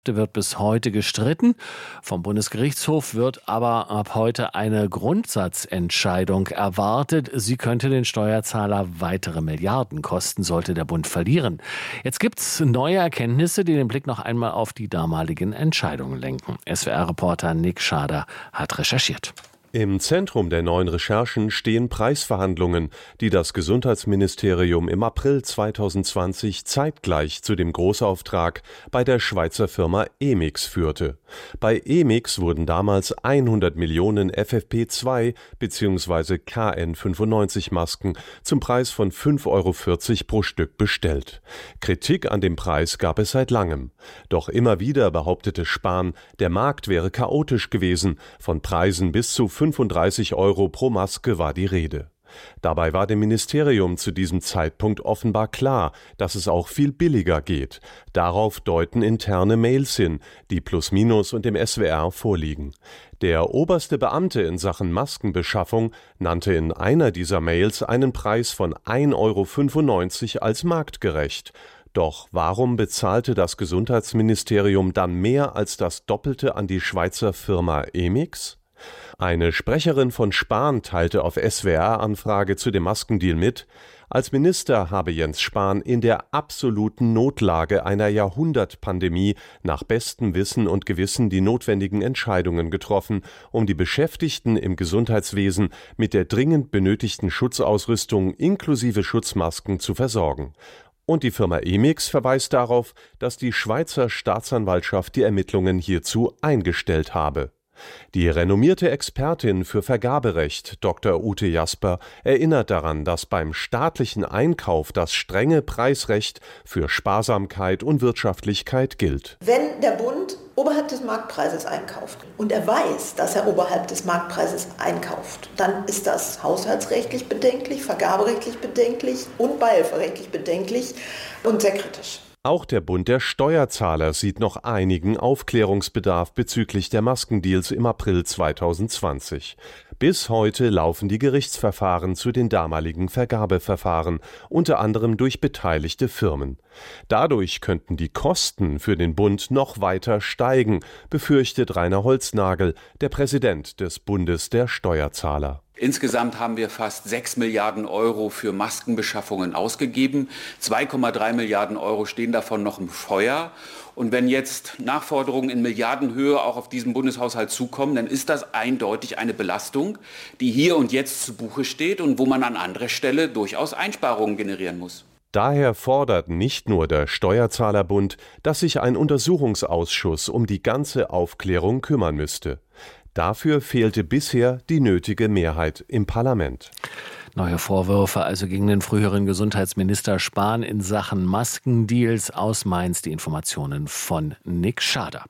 wird bis heute gestritten. Vom Bundesgerichtshof wird aber ab heute eine Grundsatzentscheidung erwartet. Sie könnte den Steuerzahler weitere Milliarden kosten, sollte der Bund verlieren. Jetzt gibt's neue Erkenntnisse, die den Blick noch einmal auf die damaligen Entscheidungen lenken. SWR-Reporter Nick Schader hat recherchiert. Im Zentrum der neuen Recherchen stehen Preisverhandlungen, die das Gesundheitsministerium im April 2020 zeitgleich zu dem Großauftrag bei der Schweizer Firma Emix führte. Bei Emix wurden damals 100 Millionen FFP2 bzw. KN95 Masken zum Preis von 5,40 € pro Stück bestellt. Kritik an dem Preis gab es seit langem. Doch immer wieder behauptete Spahn, der Markt wäre chaotisch gewesen, von Preisen bis zu 35 € pro Maske war die Rede. Dabei war dem Ministerium zu diesem Zeitpunkt offenbar klar, dass es auch viel billiger geht. Darauf deuten interne Mails hin, die Plus Minus und dem SWR vorliegen. Der oberste Beamte in Sachen Maskenbeschaffung nannte in einer dieser Mails einen Preis von 1,95 € als marktgerecht. Doch warum bezahlte das Gesundheitsministerium dann mehr als das Doppelte an die Schweizer Firma Emix? Eine Sprecherin von Spahn teilte auf SWR-Anfrage zu dem Maskendeal mit, als Minister habe Jens Spahn in der absoluten Notlage einer Jahrhundertpandemie nach bestem Wissen und Gewissen die notwendigen Entscheidungen getroffen, um die Beschäftigten im Gesundheitswesen mit der dringend benötigten Schutzausrüstung inklusive Schutzmasken zu versorgen. Und die Firma Emix verweist darauf, dass die Schweizer Staatsanwaltschaft die Ermittlungen hierzu eingestellt habe. Die renommierte Expertin für Vergaberecht, Dr. Ute Jasper, erinnert daran, dass beim staatlichen Einkauf das strenge Preisrecht für Sparsamkeit und Wirtschaftlichkeit gilt. Wenn der Bund oberhalb des Marktpreises einkauft und er weiß, dass er oberhalb des Marktpreises einkauft, dann ist das haushaltsrechtlich bedenklich, vergaberechtlich bedenklich und beihilferechtlich bedenklich und sehr kritisch. Auch der Bund der Steuerzahler sieht noch einigen Aufklärungsbedarf bezüglich der Maskendeals im April 2020. Bis heute laufen die Gerichtsverfahren zu den damaligen Vergabeverfahren, unter anderem durch beteiligte Firmen. Dadurch könnten die Kosten für den Bund noch weiter steigen, befürchtet Rainer Holznagel, der Präsident des Bundes der Steuerzahler. Insgesamt haben wir fast 6 Milliarden € für Maskenbeschaffungen ausgegeben. 2,3 Milliarden € stehen davon noch im Feuer. Und wenn jetzt Nachforderungen in Milliardenhöhe auch auf diesen Bundeshaushalt zukommen, dann ist das eindeutig eine Belastung, die hier und jetzt zu Buche steht und wo man an anderer Stelle durchaus Einsparungen generieren muss. Daher fordert nicht nur der Steuerzahlerbund, dass sich ein Untersuchungsausschuss um die ganze Aufklärung kümmern müsste. Dafür fehlte bisher die nötige Mehrheit im Parlament. Neue Vorwürfe also gegen den früheren Gesundheitsminister Spahn in Sachen Maskendeals. Aus Mainz die Informationen von Nick Schader.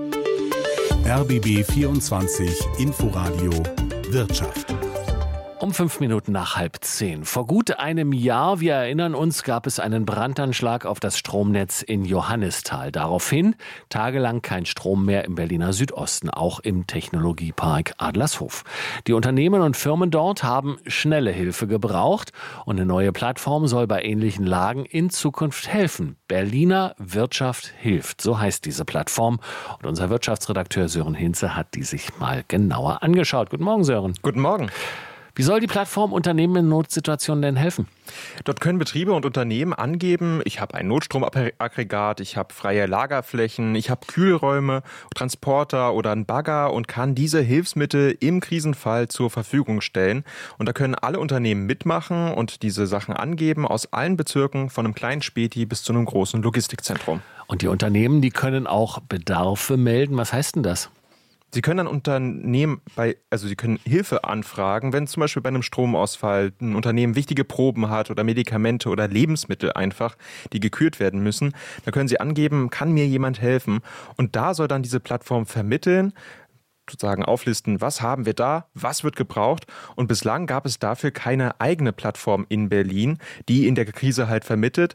RBB 24 Inforadio Wirtschaft. Um 5 Minuten nach 9:30. Vor gut einem Jahr, wir erinnern uns, gab es einen Brandanschlag auf das Stromnetz in Johannisthal. Daraufhin tagelang kein Strom mehr im Berliner Südosten, auch im Technologiepark Adlershof. Die Unternehmen und Firmen dort haben schnelle Hilfe gebraucht und eine neue Plattform soll bei ähnlichen Lagen in Zukunft helfen. Berliner Wirtschaft hilft, so heißt diese Plattform. Und unser Wirtschaftsredakteur Sören Hinze hat die sich mal genauer angeschaut. Guten Morgen, Sören. Guten Morgen. Wie soll die Plattform Unternehmen in Notsituationen denn helfen? Dort können Betriebe und Unternehmen angeben, ich habe ein Notstromaggregat, ich habe freie Lagerflächen, ich habe Kühlräume, Transporter oder einen Bagger und kann diese Hilfsmittel im Krisenfall zur Verfügung stellen. Und da können alle Unternehmen mitmachen und diese Sachen angeben, aus allen Bezirken, von einem kleinen Späti bis zu einem großen Logistikzentrum. Und die Unternehmen, die können auch Bedarfe melden. Was heißt denn das? Sie können dann Sie können Hilfe anfragen, wenn zum Beispiel bei einem Stromausfall ein Unternehmen wichtige Proben hat oder Medikamente oder Lebensmittel einfach, die gekühlt werden müssen. Da können Sie angeben, kann mir jemand helfen? Und da soll dann diese Plattform vermitteln, sozusagen auflisten, was haben wir da, was wird gebraucht. Und bislang gab es dafür keine eigene Plattform in Berlin, die in der Krise halt vermittelt.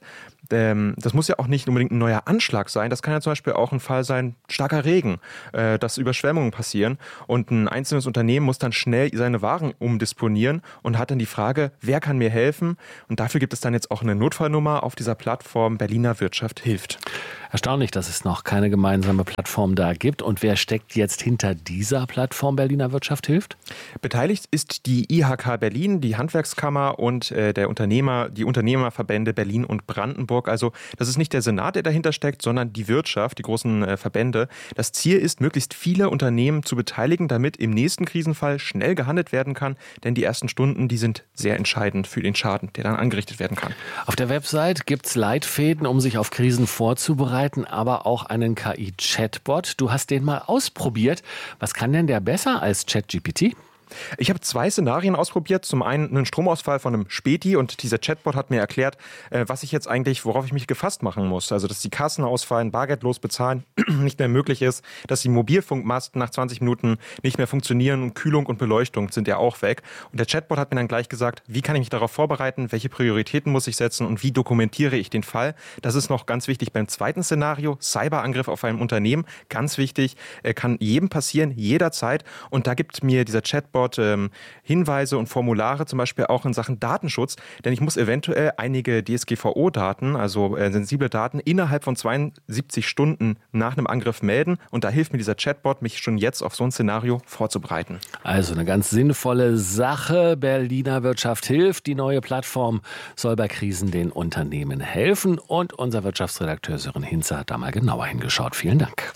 Das muss ja auch nicht unbedingt ein neuer Anschlag sein. Das kann ja zum Beispiel auch ein Fall sein, starker Regen, dass Überschwemmungen passieren. Und ein einzelnes Unternehmen muss dann schnell seine Waren umdisponieren und hat dann die Frage, wer kann mir helfen? Und dafür gibt es dann jetzt auch eine Notfallnummer auf dieser Plattform Berliner Wirtschaft hilft. Erstaunlich, dass es noch keine gemeinsame Plattform da gibt. Und wer steckt jetzt hinter dieser Plattform Berliner Wirtschaft hilft? Beteiligt ist die IHK Berlin, die Handwerkskammer und die Unternehmerverbände Berlin und Brandenburg. Also das ist nicht der Senat, der dahinter steckt, sondern die Wirtschaft, die großen Verbände. Das Ziel ist, möglichst viele Unternehmen zu beteiligen, damit im nächsten Krisenfall schnell gehandelt werden kann. Denn die ersten Stunden, die sind sehr entscheidend für den Schaden, der dann angerichtet werden kann. Auf der Website gibt es Leitfäden, um sich auf Krisen vorzubereiten, aber auch einen KI-Chatbot. Du hast den mal ausprobiert. Was kann denn der besser als ChatGPT? Ich habe 2 Szenarien ausprobiert. Zum einen einen Stromausfall von einem Späti und dieser Chatbot hat mir erklärt, worauf ich mich gefasst machen muss. Also, dass die Kassen ausfallen, bargeldlos bezahlen nicht mehr möglich ist, dass die Mobilfunkmasten nach 20 Minuten nicht mehr funktionieren und Kühlung und Beleuchtung sind ja auch weg. Und der Chatbot hat mir dann gleich gesagt, wie kann ich mich darauf vorbereiten, welche Prioritäten muss ich setzen und wie dokumentiere ich den Fall. Das ist noch ganz wichtig beim zweiten Szenario, Cyberangriff auf ein Unternehmen. Ganz wichtig, kann jedem passieren, jederzeit. Und da gibt mir dieser Chatbot Hinweise und Formulare, zum Beispiel auch in Sachen Datenschutz, denn ich muss eventuell einige DSGVO-Daten, also sensible Daten, innerhalb von 72 Stunden nach einem Angriff melden und da hilft mir dieser Chatbot, mich schon jetzt auf so ein Szenario vorzubereiten. Also eine ganz sinnvolle Sache. Berliner Wirtschaft hilft. Die neue Plattform soll bei Krisen den Unternehmen helfen und unser Wirtschaftsredakteur Sören Hinze hat da mal genauer hingeschaut. Vielen Dank.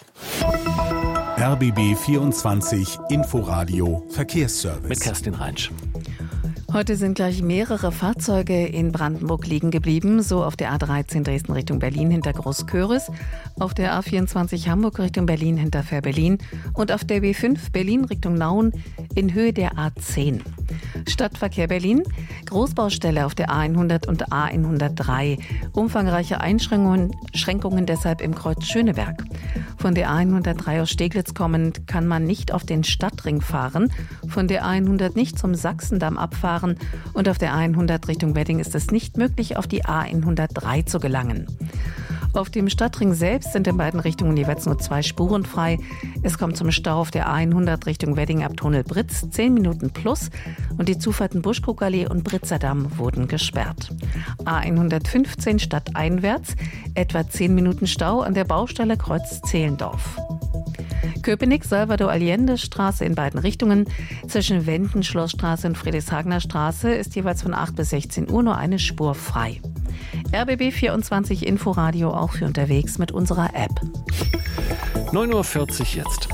RBB 24 Inforadio Verkehrsservice. Mit Kerstin Reinsch. Heute sind gleich mehrere Fahrzeuge in Brandenburg liegen geblieben, so auf der A13 Dresden Richtung Berlin hinter Großköris, auf der A24 Hamburg Richtung Berlin hinter Fehrbellin und auf der B5 Berlin Richtung Nauen in Höhe der A10. Stadtverkehr Berlin, Großbaustelle auf der A100 und A103, umfangreiche Einschränkungen deshalb im Kreuz Schöneberg. Von der A103 aus Steglitz kommend kann man nicht auf den Stadtring fahren, von der A100 nicht zum Sachsendamm abfahren und auf der A100 Richtung Wedding ist es nicht möglich, auf die A103 zu gelangen. Auf dem Stadtring selbst sind in beiden Richtungen jeweils nur 2 Spuren frei. Es kommt zum Stau auf der A100 Richtung Wedding ab Tunnel Britz, 10 Minuten plus. Und die Zufahrten Buschkrugallee und Britzerdamm wurden gesperrt. A115 stadteinwärts, etwa 10 Minuten Stau an der Baustelle Kreuz Zehlendorf. Köpenick, Salvador-Allende-Straße in beiden Richtungen. Zwischen Wendenschlossstraße und Friedrichshagener Straße ist jeweils von 8 bis 16 Uhr nur eine Spur frei. RBB 24 Inforadio auch für unterwegs mit unserer App. 9:40 Uhr jetzt.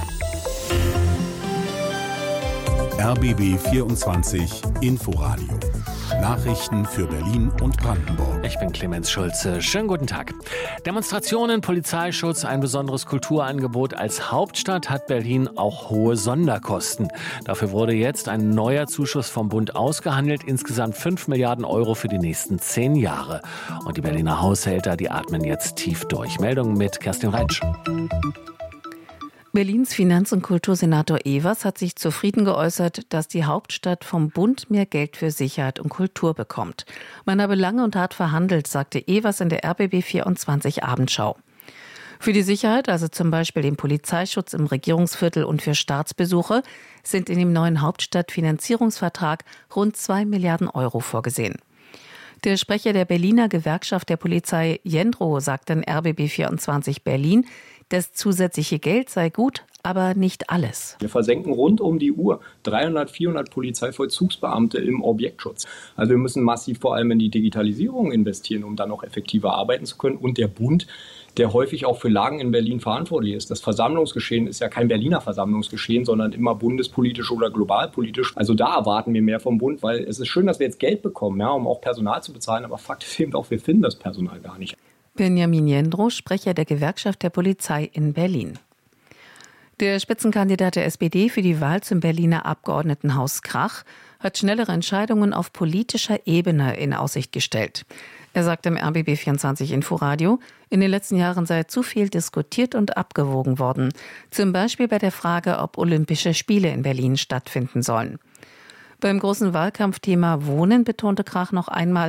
RBB 24 Inforadio. Nachrichten für Berlin und Brandenburg. Ich bin Clemens Schulze. Schönen guten Tag. Demonstrationen, Polizeischutz, ein besonderes Kulturangebot. Als Hauptstadt hat Berlin auch hohe Sonderkosten. Dafür wurde jetzt ein neuer Zuschuss vom Bund ausgehandelt. Insgesamt 5 Milliarden Euro für die nächsten 10 Jahre. Und die Berliner Haushälter, die atmen jetzt tief durch. Meldung mit Kerstin Reinsch. Berlins Finanz- und Kultursenator Evers hat sich zufrieden geäußert, dass die Hauptstadt vom Bund mehr Geld für Sicherheit und Kultur bekommt. Man habe lange und hart verhandelt, sagte Evers in der RBB 24 Abendschau. Für die Sicherheit, also zum Beispiel den Polizeischutz im Regierungsviertel und für Staatsbesuche, sind in dem neuen Hauptstadtfinanzierungsvertrag rund 2 Milliarden Euro vorgesehen. Der Sprecher der Berliner Gewerkschaft der Polizei, Jendro, sagte in RBB 24 Berlin, das zusätzliche Geld sei gut, aber nicht alles. Wir versenken rund um die Uhr 300, 400 Polizeivollzugsbeamte im Objektschutz. Also wir müssen massiv vor allem in die Digitalisierung investieren, um dann noch effektiver arbeiten zu können. Und der Bund, der häufig auch für Lagen in Berlin verantwortlich ist. Das Versammlungsgeschehen ist ja kein Berliner Versammlungsgeschehen, sondern immer bundespolitisch oder globalpolitisch. Also da erwarten wir mehr vom Bund, weil es ist schön, dass wir jetzt Geld bekommen, ja, um auch Personal zu bezahlen. Aber Fakt ist eben auch, wir finden das Personal gar nicht. Benjamin Jendro, Sprecher der Gewerkschaft der Polizei in Berlin. Der Spitzenkandidat der SPD für die Wahl zum Berliner Abgeordnetenhaus Krach hat schnellere Entscheidungen auf politischer Ebene in Aussicht gestellt. Er sagte im RBB 24 Inforadio, in den letzten Jahren sei zu viel diskutiert und abgewogen worden. Zum Beispiel bei der Frage, ob Olympische Spiele in Berlin stattfinden sollen. Beim großen Wahlkampfthema Wohnen betonte Krach noch einmal,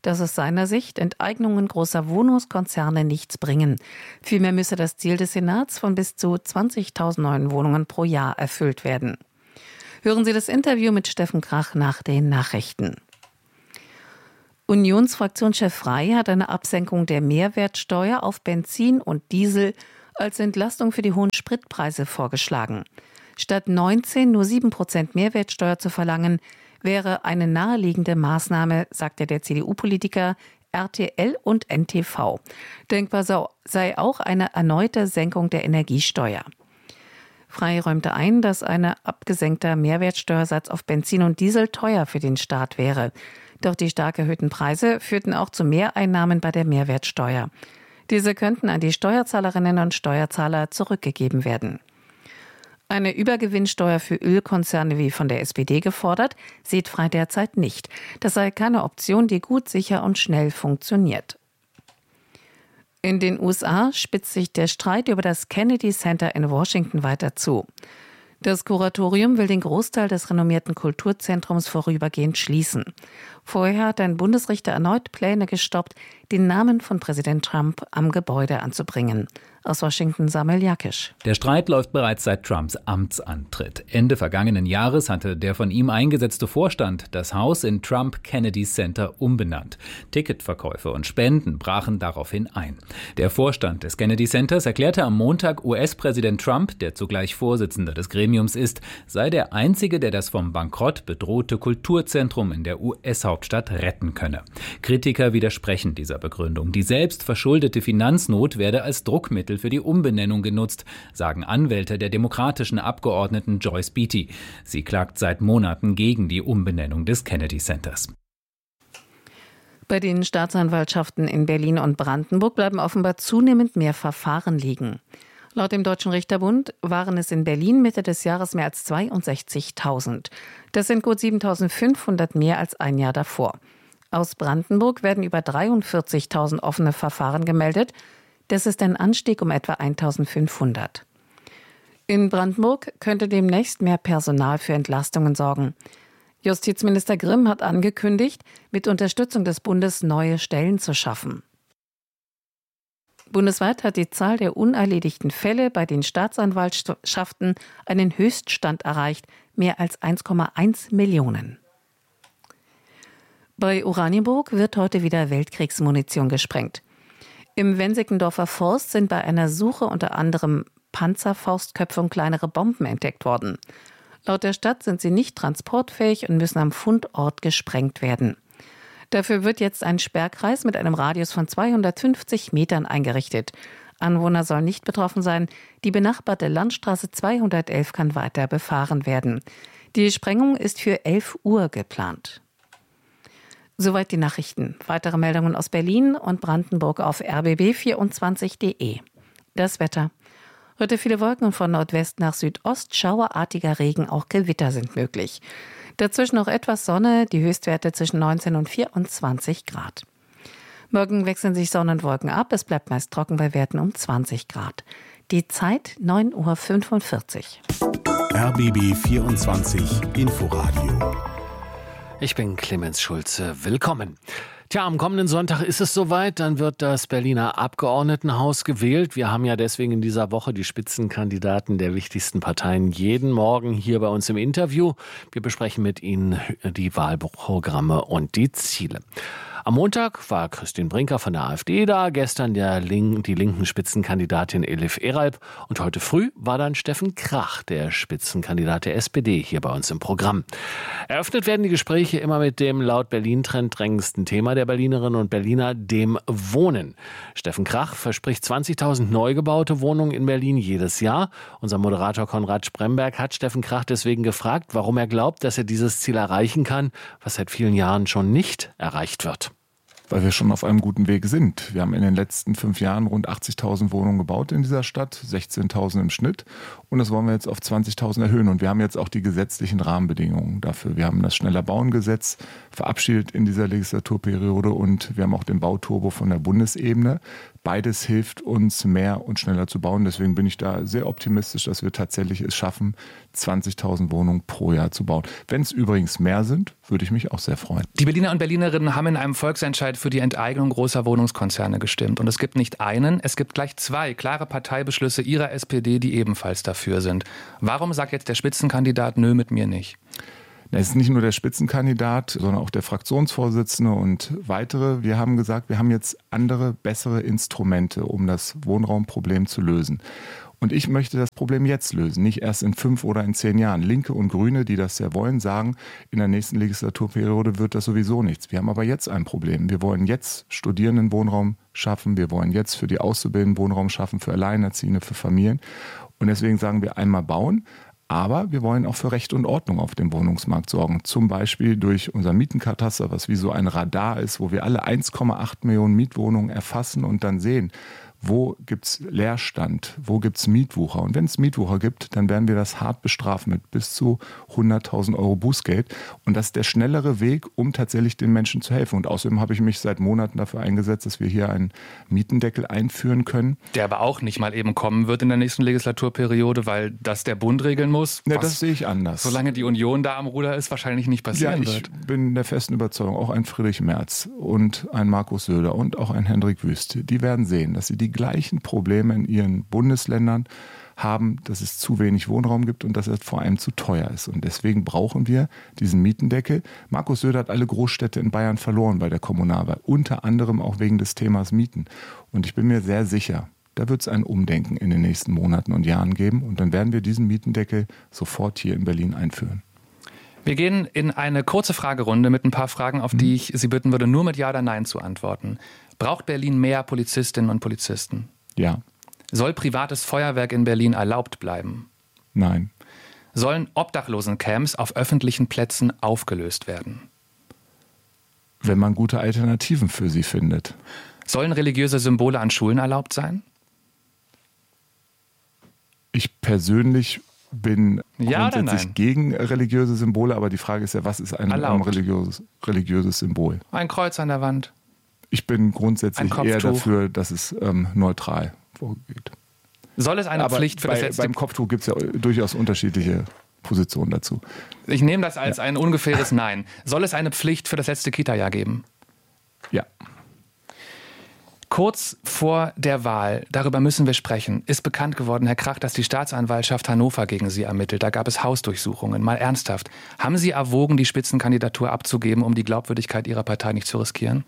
dass aus seiner Sicht Enteignungen großer Wohnungskonzerne nichts bringen. Vielmehr müsse das Ziel des Senats von bis zu 20.000 neuen Wohnungen pro Jahr erfüllt werden. Hören Sie das Interview mit Steffen Krach nach den Nachrichten. Unionsfraktionschef Frey hat eine Absenkung der Mehrwertsteuer auf Benzin und Diesel als Entlastung für die hohen Spritpreise vorgeschlagen. Statt 19 nur 7% Mehrwertsteuer zu verlangen, wäre eine naheliegende Maßnahme, sagte der CDU-Politiker RTL und NTV. Denkbar sei auch eine erneute Senkung der Energiesteuer. Frey räumte ein, dass ein abgesenkter Mehrwertsteuersatz auf Benzin und Diesel teuer für den Staat wäre. Doch die stark erhöhten Preise führten auch zu Mehreinnahmen bei der Mehrwertsteuer. Diese könnten an die Steuerzahlerinnen und Steuerzahler zurückgegeben werden. Eine Übergewinnsteuer für Ölkonzerne wie von der SPD gefordert, sieht Frey derzeit nicht. Das sei keine Option, die gut, sicher und schnell funktioniert. In den USA spitzt sich der Streit über das Kennedy Center in Washington weiter zu. Das Kuratorium will den Großteil des renommierten Kulturzentrums vorübergehend schließen. Vorher hat ein Bundesrichter erneut Pläne gestoppt, den Namen von Präsident Trump am Gebäude anzubringen. Aus Washington Samuel Jakisch. Der Streit läuft bereits seit Trumps Amtsantritt. Ende vergangenen Jahres hatte der von ihm eingesetzte Vorstand das Haus in Trump Kennedy Center umbenannt. Ticketverkäufe und Spenden brachen daraufhin ein. Der Vorstand des Kennedy Centers erklärte am Montag, US-Präsident Trump, der zugleich Vorsitzender des Gremiums ist, sei der Einzige, der das vom Bankrott bedrohte Kulturzentrum in der US-Hauptstadt retten könne. Kritiker widersprechen dieser Begründung. Die selbst verschuldete Finanznot werde als Druckmittel für die Umbenennung genutzt, sagen Anwälte der demokratischen Abgeordneten Joyce Beatty. Sie klagt seit Monaten gegen die Umbenennung des Kennedy Centers. Bei den Staatsanwaltschaften in Berlin und Brandenburg bleiben offenbar zunehmend mehr Verfahren liegen. Laut dem Deutschen Richterbund waren es in Berlin Mitte des Jahres mehr als 62.000. Das sind gut 7.500 mehr als ein Jahr davor. Aus Brandenburg werden über 43.000 offene Verfahren gemeldet. Das ist ein Anstieg um etwa 1.500. In Brandenburg könnte demnächst mehr Personal für Entlastungen sorgen. Justizminister Grimm hat angekündigt, mit Unterstützung des Bundes neue Stellen zu schaffen. Bundesweit hat die Zahl der unerledigten Fälle bei den Staatsanwaltschaften einen Höchststand erreicht, mehr als 1,1 Millionen. Bei Oranienburg wird heute wieder Weltkriegsmunition gesprengt. Im Wensickendorfer Forst sind bei einer Suche unter anderem Panzerfaustköpfe und kleinere Bomben entdeckt worden. Laut der Stadt sind sie nicht transportfähig und müssen am Fundort gesprengt werden. Dafür wird jetzt ein Sperrkreis mit einem Radius von 250 Metern eingerichtet. Anwohner sollen nicht betroffen sein. Die benachbarte Landstraße 211 kann weiter befahren werden. Die Sprengung ist für 11 Uhr geplant. Soweit die Nachrichten. Weitere Meldungen aus Berlin und Brandenburg auf rbb24.de. Das Wetter. Heute viele Wolken und von Nordwest nach Südost schauerartiger Regen, auch Gewitter sind möglich. Dazwischen noch etwas Sonne, die Höchstwerte zwischen 19 und 24 Grad. Morgen wechseln sich Sonne und Wolken ab, es bleibt meist trocken bei Werten um 20 Grad. Die Zeit 9.45 Uhr. RBB 24 Inforadio. Ich bin Clemens Schulze. Willkommen. Tja, am kommenden Sonntag ist es soweit, dann wird das Berliner Abgeordnetenhaus gewählt. Wir haben ja deswegen in dieser Woche die Spitzenkandidaten der wichtigsten Parteien jeden Morgen hier bei uns im Interview. Wir besprechen mit Ihnen die Wahlprogramme und die Ziele. Am Montag war Christine Brinker von der AfD da, gestern die linken Spitzenkandidatin Elif Eralp und heute früh war dann Steffen Krach, der Spitzenkandidat der SPD, hier bei uns im Programm. Eröffnet werden die Gespräche immer mit dem laut Berlin-Trend drängendsten Thema der Berlinerinnen und Berliner, dem Wohnen. Steffen Krach verspricht 20.000 neu gebaute Wohnungen in Berlin jedes Jahr. Unser Moderator Konrad Spremberg hat Steffen Krach deswegen gefragt, warum er glaubt, dass er dieses Ziel erreichen kann, was seit vielen Jahren schon nicht erreicht wird. Weil wir schon auf einem guten Weg sind. Wir haben in den letzten 5 Jahren rund 80.000 Wohnungen gebaut in dieser Stadt, 16.000 im Schnitt. Und das wollen wir jetzt auf 20.000 erhöhen. Und wir haben jetzt auch die gesetzlichen Rahmenbedingungen dafür. Wir haben das Schneller-Bauen-Gesetz verabschiedet in dieser Legislaturperiode und wir haben auch den Bauturbo von der Bundesebene. Beides hilft uns, mehr und schneller zu bauen. Deswegen bin ich da sehr optimistisch, dass wir tatsächlich es schaffen, 20.000 Wohnungen pro Jahr zu bauen. Wenn es übrigens mehr sind, würde ich mich auch sehr freuen. Die Berliner und Berlinerinnen haben in einem Volksentscheid Zeit für die Enteignung großer Wohnungskonzerne gestimmt. Und es gibt nicht einen, es gibt gleich 2 klare Parteibeschlüsse Ihrer SPD, die ebenfalls dafür sind. Warum sagt jetzt der Spitzenkandidat, nö, mit mir nicht? Es ist nicht nur der Spitzenkandidat, sondern auch der Fraktionsvorsitzende und weitere. Wir haben gesagt, wir haben jetzt andere, bessere Instrumente, um das Wohnraumproblem zu lösen. Und ich möchte das Problem jetzt lösen, nicht erst in 5 oder in 10 Jahren. Linke und Grüne, die das ja wollen, sagen, in der nächsten Legislaturperiode wird das sowieso nichts. Wir haben aber jetzt ein Problem. Wir wollen jetzt Studierendenwohnraum schaffen. Wir wollen jetzt für die Auszubildenden Wohnraum schaffen, für Alleinerziehende, für Familien. Und deswegen sagen wir einmal bauen. Aber wir wollen auch für Recht und Ordnung auf dem Wohnungsmarkt sorgen. Zum Beispiel durch unser Mietenkataster, was wie so ein Radar ist, wo wir alle 1,8 Millionen Mietwohnungen erfassen und dann sehen, wo gibt es Leerstand, wo gibt es Mietwucher. Und wenn es Mietwucher gibt, dann werden wir das hart bestrafen mit bis zu 100.000 Euro Bußgeld. Und das ist der schnellere Weg, um tatsächlich den Menschen zu helfen. Und außerdem habe ich mich seit Monaten dafür eingesetzt, dass wir hier einen Mietendeckel einführen können. Der aber auch nicht mal eben kommen wird in der nächsten Legislaturperiode, weil das der Bund regeln muss. Ja, das sehe ich anders. Solange die Union da am Ruder ist, wahrscheinlich nicht passieren wird. Ich bin der festen Überzeugung, auch ein Friedrich Merz und ein Markus Söder und auch ein Hendrik Wüst, die werden sehen, dass sie die gleichen Probleme in ihren Bundesländern haben, dass es zu wenig Wohnraum gibt und dass es vor allem zu teuer ist. Und deswegen brauchen wir diesen Mietendeckel. Markus Söder hat alle Großstädte in Bayern verloren bei der Kommunalwahl, unter anderem auch wegen des Themas Mieten. Und ich bin mir sehr sicher, da wird es ein Umdenken in den nächsten Monaten und Jahren geben. Und dann werden wir diesen Mietendeckel sofort hier in Berlin einführen. Wir gehen in eine kurze Fragerunde mit ein paar Fragen, auf die ich Sie bitten würde, nur mit Ja oder Nein zu antworten. Braucht Berlin mehr Polizistinnen und Polizisten? Ja. Soll privates Feuerwerk in Berlin erlaubt bleiben? Nein. Sollen Obdachlosencamps auf öffentlichen Plätzen aufgelöst werden? Wenn man gute Alternativen für sie findet. Sollen religiöse Symbole an Schulen erlaubt sein? Ich persönlich bin grundsätzlich gegen religiöse Symbole, aber die Frage ist ja, was ist ein religiöses Symbol? Ein Kreuz an der Wand. Ich bin grundsätzlich eher dafür, dass es neutral vorgeht. Soll es eine Pflicht für das letzte... Beim Kopftuch gibt es ja durchaus unterschiedliche Positionen dazu. Ich nehme das als ein ungefähres Nein. Soll es eine Pflicht für das letzte Kita-Jahr geben? Ja. Kurz vor der Wahl, darüber müssen wir sprechen, ist bekannt geworden, Herr Krach, dass die Staatsanwaltschaft Hannover gegen Sie ermittelt. Da gab es Hausdurchsuchungen. Mal ernsthaft. Haben Sie erwogen, die Spitzenkandidatur abzugeben, um die Glaubwürdigkeit Ihrer Partei nicht zu riskieren?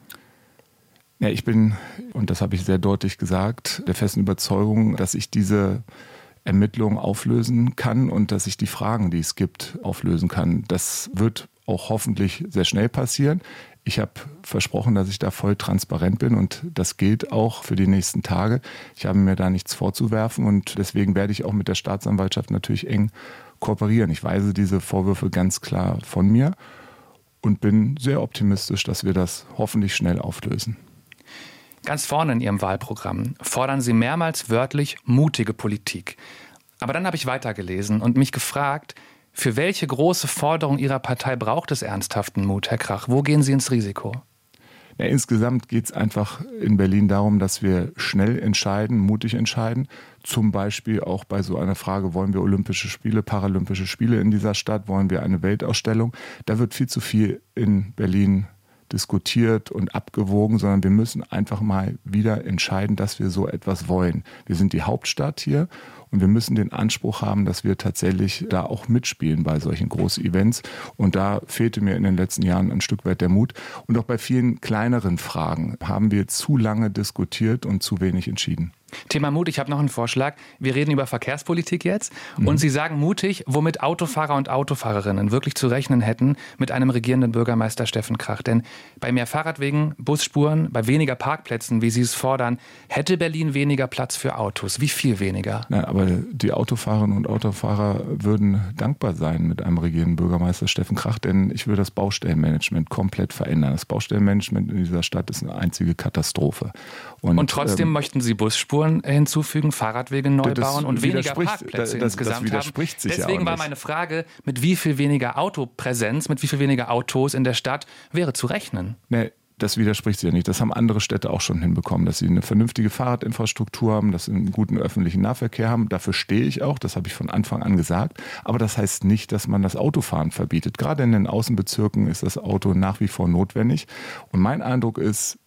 Ja, ich bin, und das habe ich sehr deutlich gesagt, der festen Überzeugung, dass ich diese Ermittlungen auflösen kann und dass ich die Fragen, die es gibt, auflösen kann. Das wird auch hoffentlich sehr schnell passieren. Ich habe versprochen, dass ich da voll transparent bin und das gilt auch für die nächsten Tage. Ich habe mir da nichts vorzuwerfen und deswegen werde ich auch mit der Staatsanwaltschaft natürlich eng kooperieren. Ich weise diese Vorwürfe ganz klar von mir und bin sehr optimistisch, dass wir das hoffentlich schnell auflösen. Ganz vorne in Ihrem Wahlprogramm fordern Sie mehrmals wörtlich mutige Politik. Aber dann habe ich weitergelesen und mich gefragt, für welche große Forderung Ihrer Partei braucht es ernsthaften Mut, Herr Krach? Wo gehen Sie ins Risiko? Ja, insgesamt geht es einfach in Berlin darum, dass wir schnell entscheiden, mutig entscheiden. Zum Beispiel auch bei so einer Frage, wollen wir Olympische Spiele, Paralympische Spiele in dieser Stadt, wollen wir eine Weltausstellung? Da wird viel zu viel in Berlin diskutiert und abgewogen, sondern wir müssen einfach mal wieder entscheiden, dass wir so etwas wollen. Wir sind die Hauptstadt hier und wir müssen den Anspruch haben, dass wir tatsächlich da auch mitspielen bei solchen großen Events. Und da fehlte mir in den letzten Jahren ein Stück weit der Mut. Und auch bei vielen kleineren Fragen haben wir zu lange diskutiert und zu wenig entschieden. Thema Mut, ich habe noch einen Vorschlag. Wir reden über Verkehrspolitik jetzt und Sie sagen mutig, womit Autofahrer und Autofahrerinnen wirklich zu rechnen hätten mit einem regierenden Bürgermeister Steffen Krach. Denn bei mehr Fahrradwegen, Busspuren, bei weniger Parkplätzen, wie Sie es fordern, hätte Berlin weniger Platz für Autos. Wie viel weniger? Na, aber die Autofahrerinnen und Autofahrer würden dankbar sein mit einem regierenden Bürgermeister Steffen Krach, denn ich würde das Baustellenmanagement komplett verändern. Das Baustellenmanagement in dieser Stadt ist eine einzige Katastrophe. Und trotzdem möchten Sie Busspuren hinzufügen, Fahrradwege neu bauen und weniger Parkplätze insgesamt das widerspricht haben. Sich Deswegen ja war meine Frage, mit wie viel weniger Autopräsenz, mit wie viel weniger Autos in der Stadt wäre zu rechnen? Nee, das widerspricht sich ja nicht. Das haben andere Städte auch schon hinbekommen, dass sie eine vernünftige Fahrradinfrastruktur haben, dass sie einen guten öffentlichen Nahverkehr haben. Dafür stehe ich auch, das habe ich von Anfang an gesagt. Aber das heißt nicht, dass man das Autofahren verbietet. Gerade in den Außenbezirken ist das Auto nach wie vor notwendig. Und mein Eindruck ist,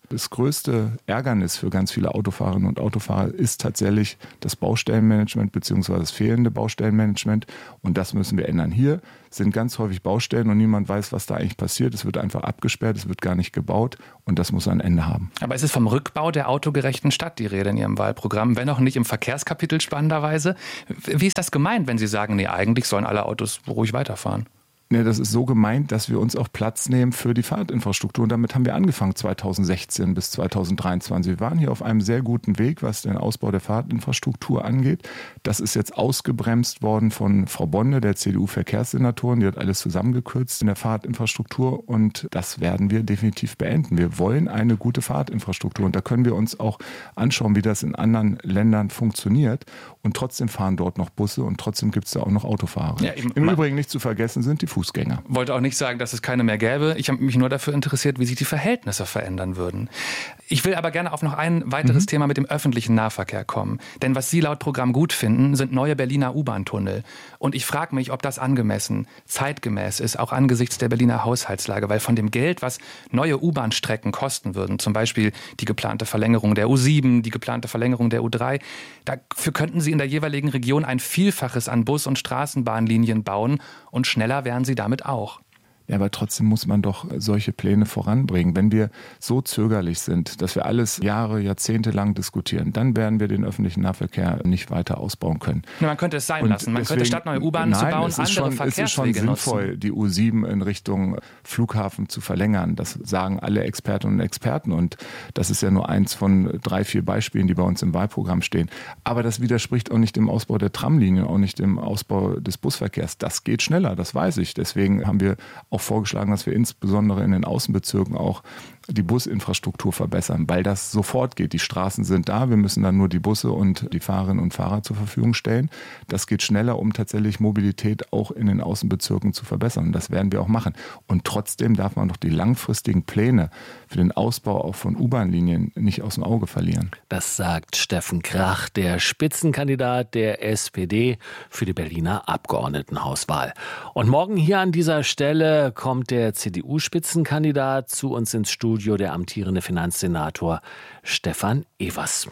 Das größte Ärgernis für ganz viele Autofahrerinnen und Autofahrer ist tatsächlich das Baustellenmanagement bzw. das fehlende Baustellenmanagement. Und das müssen wir ändern. Hier sind ganz häufig Baustellen und niemand weiß, was da eigentlich passiert. Es wird einfach abgesperrt, es wird gar nicht gebaut und das muss ein Ende haben. Aber es ist vom Rückbau der autogerechten Stadt die Rede in Ihrem Wahlprogramm, wenn auch nicht im Verkehrskapitel spannenderweise. Wie ist das gemeint, wenn Sie sagen, nee, eigentlich sollen alle Autos ruhig weiterfahren? Nee, das ist so gemeint, dass wir uns auch Platz nehmen für die Fahrradinfrastruktur. Und damit haben wir angefangen 2016 bis 2023. Wir waren hier auf einem sehr guten Weg, was den Ausbau der Fahrradinfrastruktur angeht. Das ist jetzt ausgebremst worden von Frau Bonde, der CDU-Verkehrssenatorin. Die hat alles zusammengekürzt in der Fahrradinfrastruktur und das werden wir definitiv beenden. Wir wollen eine gute Fahrradinfrastruktur und da können wir uns auch anschauen, wie das in anderen Ländern funktioniert. Und trotzdem fahren dort noch Busse und trotzdem gibt es da auch noch Autofahrer. Ja, im Übrigen nicht zu vergessen sind die Fußgänger. Wollte auch nicht sagen, dass es keine mehr gäbe. Ich habe mich nur dafür interessiert, wie sich die Verhältnisse verändern würden. Ich will aber gerne auf noch ein weiteres Thema mit dem öffentlichen Nahverkehr kommen. Denn was Sie laut Programm gut finden, sind neue Berliner U-Bahn-Tunnel. Und ich frage mich, ob das angemessen, zeitgemäß ist, auch angesichts der Berliner Haushaltslage. Weil von dem Geld, was neue U-Bahn-Strecken kosten würden, zum Beispiel die geplante Verlängerung der U7, die geplante Verlängerung der U3, dafür könnten Sie in der jeweiligen Region ein Vielfaches an Bus- und Straßenbahnlinien bauen und schneller wären Sie damit auch. Ja, aber trotzdem muss man doch solche Pläne voranbringen. Wenn wir so zögerlich sind, dass wir alles Jahre, Jahrzehnte lang diskutieren, dann werden wir den öffentlichen Nahverkehr nicht weiter ausbauen können. Man könnte es sein lassen. Man könnte statt neue U-Bahnen zu bauen, andere Verkehrswege nutzen. Es ist schon sinnvoll, die U7 in Richtung Flughafen zu verlängern. Das sagen alle Expertinnen und Experten. Und das ist ja nur eins von 3, 4 Beispielen, die bei uns im Wahlprogramm stehen. Aber das widerspricht auch nicht dem Ausbau der Tramlinien, auch nicht dem Ausbau des Busverkehrs. Das geht schneller, das weiß ich. Deswegen haben wir auch vorgeschlagen, dass wir insbesondere in den Außenbezirken auch die Businfrastruktur verbessern, weil das sofort geht. Die Straßen sind da, wir müssen dann nur die Busse und die Fahrerinnen und Fahrer zur Verfügung stellen. Das geht schneller, um tatsächlich Mobilität auch in den Außenbezirken zu verbessern. Und das werden wir auch machen. Und trotzdem darf man doch die langfristigen Pläne für den Ausbau auch von U-Bahn-Linien nicht aus dem Auge verlieren. Das sagt Steffen Krach, der Spitzenkandidat der SPD für die Berliner Abgeordnetenhauswahl. Und morgen hier an dieser Stelle kommt der CDU-Spitzenkandidat zu uns ins Studio, der amtierende Finanzsenator Stefan Evers.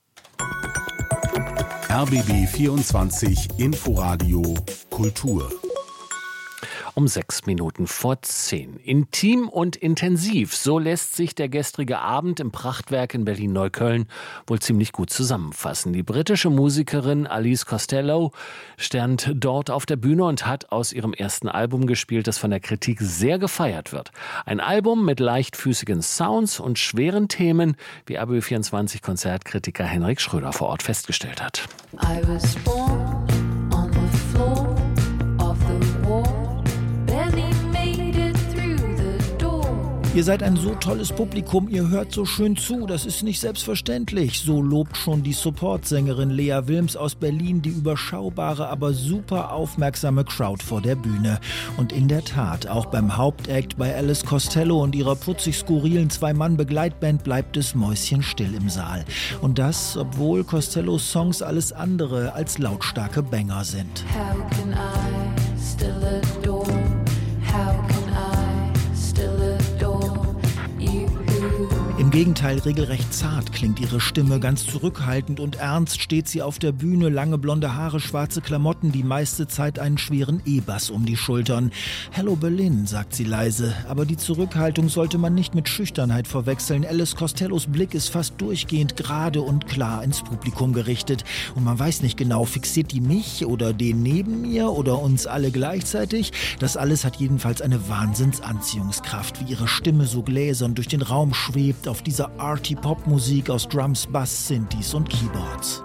RBB 24 Inforadio Kultur. Um 6:06. Intim und intensiv, so lässt sich der gestrige Abend im Prachtwerk in Berlin-Neukölln wohl ziemlich gut zusammenfassen. Die britische Musikerin Alice Costello stand dort auf der Bühne und hat aus ihrem ersten Album gespielt, das von der Kritik sehr gefeiert wird. Ein Album mit leichtfüßigen Sounds und schweren Themen, wie RBB24-Konzertkritiker Henrik Schröder vor Ort festgestellt hat. I was born on the floor of the wall. Ihr seid ein so tolles Publikum, ihr hört so schön zu, das ist nicht selbstverständlich. So lobt schon die Supportsängerin Lea Wilms aus Berlin die überschaubare, aber super aufmerksame Crowd vor der Bühne. Und in der Tat, auch beim Hauptact bei Alice Costello und ihrer putzig skurrilen 2-Mann-Begleitband bleibt es mäuschenstill im Saal. Und das, obwohl Costellos Songs alles andere als lautstarke Banger sind. How can I still adore? How can I still adore? Im Gegenteil, regelrecht zart klingt ihre Stimme, ganz zurückhaltend und ernst steht sie auf der Bühne, lange blonde Haare, schwarze Klamotten, die meiste Zeit einen schweren E-Bass um die Schultern. Hello Berlin, sagt sie leise, aber die Zurückhaltung sollte man nicht mit Schüchternheit verwechseln. Alice Costellos Blick ist fast durchgehend gerade und klar ins Publikum gerichtet und man weiß nicht genau, fixiert die mich oder den neben mir oder uns alle gleichzeitig? Das alles hat jedenfalls eine Wahnsinnsanziehungskraft, wie ihre Stimme so gläsern durch den Raum schwebt auf dieser Arty-Pop-Musik aus Drums, Bass, Synthes und Keyboards.